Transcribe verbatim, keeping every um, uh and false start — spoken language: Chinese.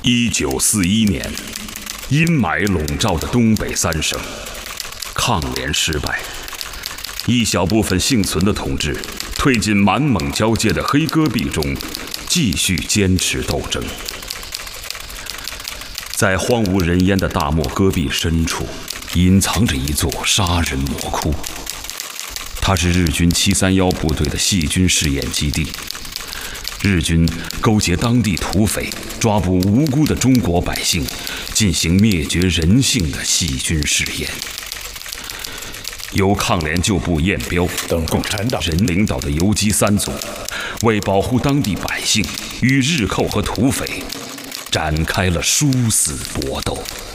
一九四一年，阴霾笼罩的东北三省，抗联失败，一小部分幸存的同志退进满蒙交界的黑戈壁中，继续坚持斗争。在荒无人烟的大漠戈壁深处，隐藏着一座杀人魔窟，它是日军七三一部队的细菌试验基地。日军勾结当地土匪，抓捕无辜的中国百姓，进行灭绝人性的细菌试验。由抗联旧部彦彪等共产党人领导的游击三组，为保护当地百姓，与日寇和土匪展开了殊死搏斗。